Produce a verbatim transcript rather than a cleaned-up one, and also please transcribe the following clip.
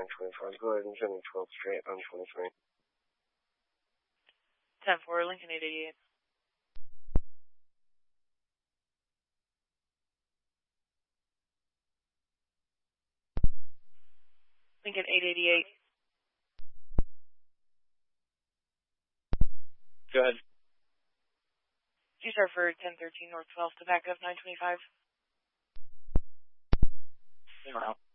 nine twenty-five. Go ahead and send me twelve straight on twenty-three. ten four, Lincoln eight eighty-eight. Lincoln eight eighty-eight. Go ahead. G-Star for ten thirteen North twelfth to back up nine twenty-five. Zero out.